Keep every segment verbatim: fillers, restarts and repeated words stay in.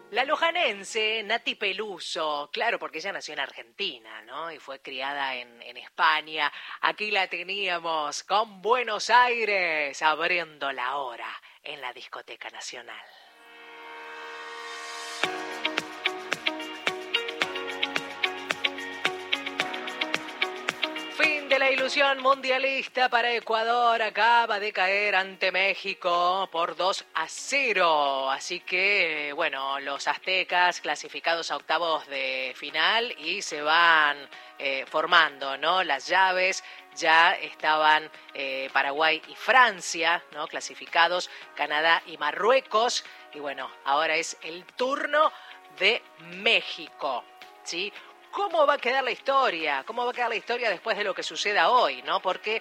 La lojanense Nati Peluso, claro, porque ella nació en Argentina, ¿no? Y fue criada en, en España. Aquí la teníamos con Buenos Aires, abriendo la hora en la Discoteca Nacional. Fin de la ilusión mundialista para Ecuador. Acaba de caer ante México por dos a cero. Así que, bueno, los aztecas clasificados a octavos de final y se van eh, formando, ¿no? Las llaves. Ya estaban eh, Paraguay y Francia, ¿no? Clasificados, Canadá y Marruecos. Y bueno, ahora es el turno de México, ¿sí? ¿Cómo va a quedar la historia? ¿Cómo va a quedar la historia después de lo que suceda hoy, ¿no? Porque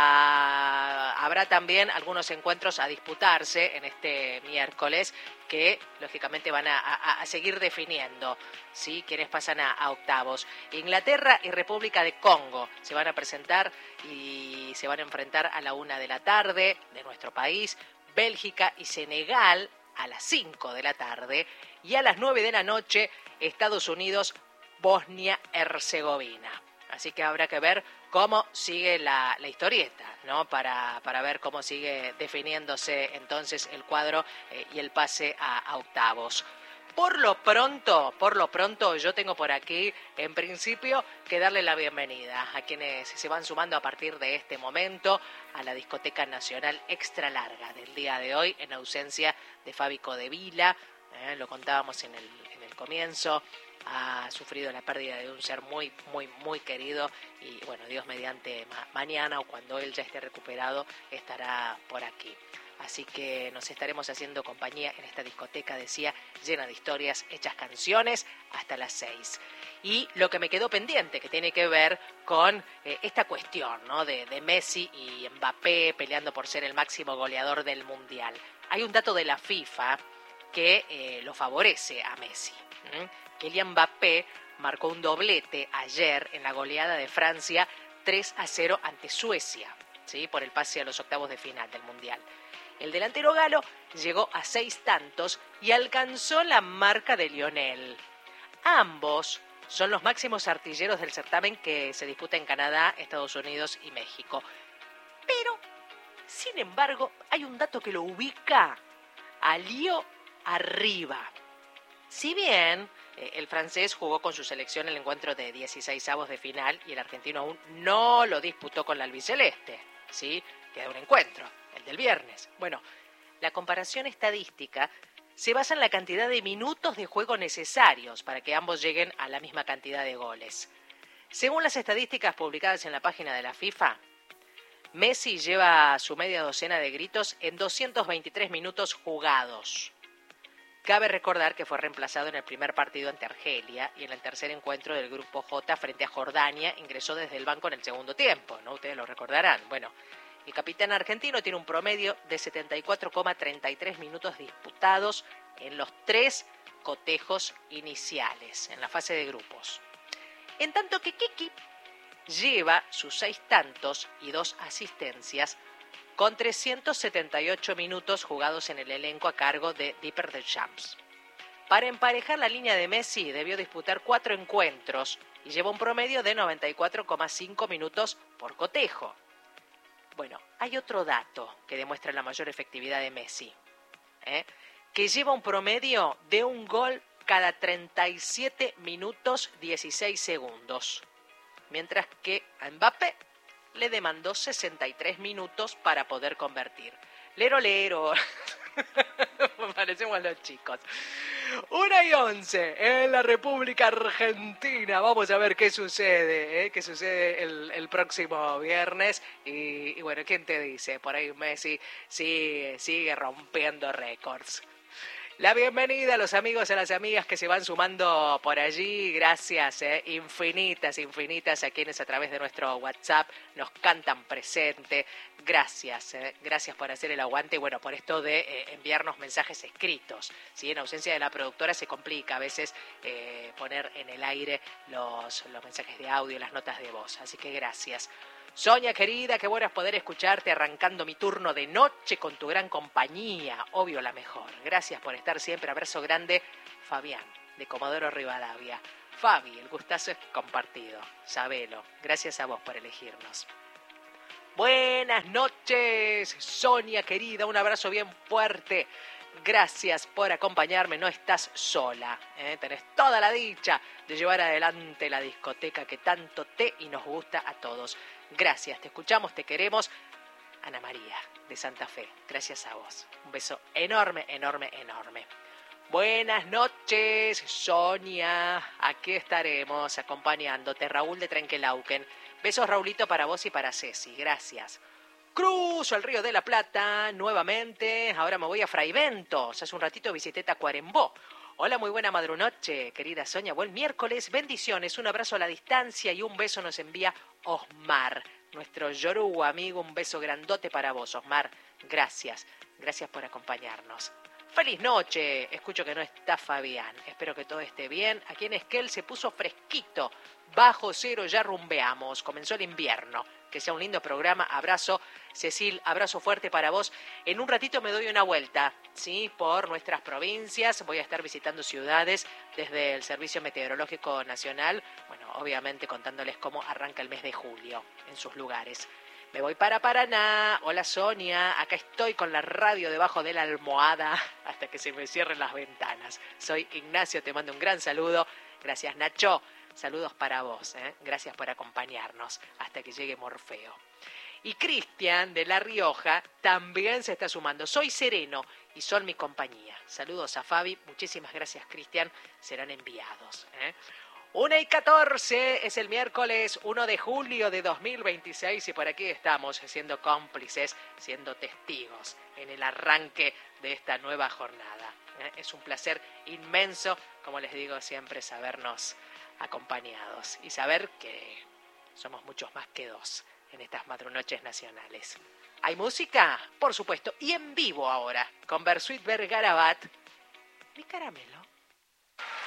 ah, habrá también algunos encuentros a disputarse en este miércoles que, lógicamente, van a, a, a seguir definiendo, ¿sí? Quienes pasan a, a octavos. Inglaterra y República de Congo se van a presentar y se van a enfrentar a la una de la tarde de nuestro país. Bélgica y Senegal a las cinco de la tarde. Y a las nueve de la noche, Estados Unidos, Bosnia-Herzegovina. Así que habrá que ver cómo sigue la, la historieta, ¿no? Para, para ver cómo sigue definiéndose entonces el cuadro eh, y el pase a, a octavos. Por lo pronto, por lo pronto, yo tengo por aquí, en principio, que darle la bienvenida a quienes se van sumando a partir de este momento a la Discoteca Nacional Extra Larga del día de hoy, en ausencia de Fabi Codevila. Eh, lo contábamos en el, en el comienzo. Ha sufrido la pérdida de un ser muy, muy, muy querido y, bueno, Dios mediante ma- mañana o cuando él ya esté recuperado estará por aquí. Así que nos estaremos haciendo compañía en esta discoteca, decía, llena de historias, hechas canciones, hasta las seis. Y lo que me quedó pendiente, que tiene que ver con eh, esta cuestión, ¿no? de, de Messi y Mbappé peleando por ser el máximo goleador del Mundial. Hay un dato de la FIFA que eh, lo favorece a Messi. ¿Mm? Kylian Mbappé marcó un doblete ayer en la goleada de Francia tres a cero ante Suecia, ¿sí? Por el pase a los octavos de final del Mundial. El delantero galo llegó a seis tantos y alcanzó la marca de Lionel. Ambos son los máximos artilleros del certamen que se disputa en Canadá, Estados Unidos y México. Pero, sin embargo, hay un dato que lo ubica a Leo arriba. Si bien eh, el francés jugó con su selección el encuentro de dieciseisavos de final y el argentino aún no lo disputó con la albiceleste, ¿sí? Queda un encuentro, el del viernes. Bueno, la comparación estadística se basa en la cantidad de minutos de juego necesarios para que ambos lleguen a la misma cantidad de goles. Según las estadísticas publicadas en la página de la FIFA, Messi lleva su media docena de gritos en doscientos veintitrés minutos jugados. Cabe recordar que fue reemplazado en el primer partido ante Argelia y en el tercer encuentro del Grupo J frente a Jordania ingresó desde el banco en el segundo tiempo, ¿no? Ustedes lo recordarán. Bueno, el capitán argentino tiene un promedio de setenta y cuatro coma treinta y tres minutos disputados en los tres cotejos iniciales, en la fase de grupos. En tanto que Kiki lleva sus seis tantos y dos asistencias con trescientos setenta y ocho minutos jugados en el elenco a cargo de Dieper Deschamps. Para emparejar la línea de Messi debió disputar cuatro encuentros y lleva un promedio de noventa y cuatro coma cinco minutos por cotejo. Bueno, hay otro dato que demuestra la mayor efectividad de Messi, ¿eh? que lleva un promedio de un gol cada treinta y siete minutos dieciséis segundos, mientras que a Mbappé le demandó sesenta y tres minutos para poder convertir. Lero, lero. Parecemos los chicos. Una y once en la República Argentina. Vamos a ver qué sucede, ¿eh? qué sucede el, el próximo viernes. Y, y bueno, ¿quién te dice? Por ahí Messi sigue, sigue rompiendo récords. La bienvenida a los amigos y a las amigas que se van sumando por allí. Gracias, eh, infinitas, infinitas a quienes a través de nuestro WhatsApp nos cantan presente. Gracias, eh, gracias por hacer el aguante y bueno, por esto de eh, enviarnos mensajes escritos. ¿Sí? En ausencia de la productora se complica a veces eh, poner en el aire los, los mensajes de audio, las notas de voz. Así que gracias. Sonia querida, qué bueno es poder escucharte arrancando mi turno de noche con tu gran compañía, obvio la mejor. Gracias por estar siempre, abrazo grande, Fabián, de Comodoro Rivadavia. Fabi, el gustazo es compartido. Sabelo. Gracias a vos por elegirnos. Buenas noches, Sonia querida. Un abrazo bien fuerte. Gracias por acompañarme. No estás sola. ¿eh? Tenés toda la dicha de llevar adelante la discoteca que tanto te y nos gusta a todos. Gracias. Te escuchamos, te queremos. Ana María, de Santa Fe. Gracias a vos. Un beso enorme, enorme, enorme. Buenas noches, Sonia. Aquí estaremos acompañándote. Raúl de Trenquelauquen. Besos, Raulito, para vos y para Ceci. Gracias. Cruzo el Río de la Plata nuevamente. Ahora me voy a Fraiventos. Hace un ratito visité Tacuarembó. Hola, muy buena madrunoche, querida Sonia. Buen miércoles. Bendiciones. Un abrazo a la distancia y un beso nos envía Osmar, nuestro yoruba amigo. Un beso grandote para vos, Osmar. Gracias. Gracias por acompañarnos. Feliz noche, escucho que no está Fabián, espero que todo esté bien. Aquí en Esquel se puso fresquito, bajo cero ya rumbeamos, comenzó el invierno. Que sea un lindo programa, abrazo, Cecil, abrazo fuerte para vos. En un ratito me doy una vuelta, ¿sí? Por nuestras provincias, voy a estar visitando ciudades desde el Servicio Meteorológico Nacional, bueno, obviamente contándoles cómo arranca el mes de julio en sus lugares. Me voy para Paraná. Hola, Sonia. Acá estoy con la radio debajo de la almohada hasta que se me cierren las ventanas. Soy Ignacio, te mando un gran saludo. Gracias, Nacho. Saludos para vos. ¿eh? Gracias por acompañarnos hasta que llegue Morfeo. Y Cristian, de La Rioja, también se está sumando. Soy Sereno y son mi compañía. Saludos a Fabi. Muchísimas gracias, Cristian. Serán enviados. ¿eh? una y catorce, es el miércoles uno de julio de dos mil veintiséis y por aquí estamos siendo cómplices, siendo testigos en el arranque de esta nueva jornada. ¿eh? Es un placer inmenso, como les digo siempre, sabernos acompañados y saber que somos muchos más que dos en estas madrunoches nacionales. ¿Hay música? Por supuesto, y en vivo ahora, con Bersuit Vergarabat, mi caramelo.